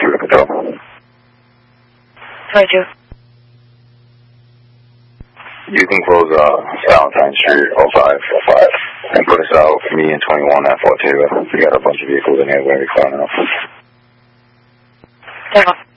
True Control. 22. You can close Valentine Street 0505 and put us out, me and 21 at Fort Taylor. We got a bunch of vehicles in here. We're going to be calling out. 10-1.